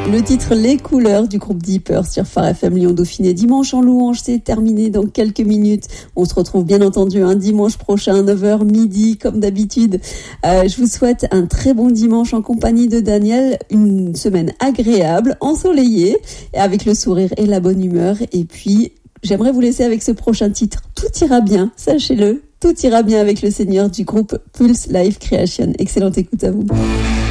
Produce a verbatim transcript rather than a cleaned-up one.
Le titre Les couleurs du groupe Deeper sur Phare F M Lyon Dauphiné. Dimanche en louange, c'est terminé dans quelques minutes. On se retrouve bien entendu un dimanche prochain, neuf heures midi, comme d'habitude. Euh, je vous souhaite un très bon dimanche en compagnie de Daniel. Une semaine agréable, ensoleillée, avec le sourire et la bonne humeur. Et puis, j'aimerais vous laisser avec ce prochain titre. Tout ira bien, sachez-le. Tout ira bien avec le Seigneur du groupe Pulse Live Creation. Excellente écoute à vous.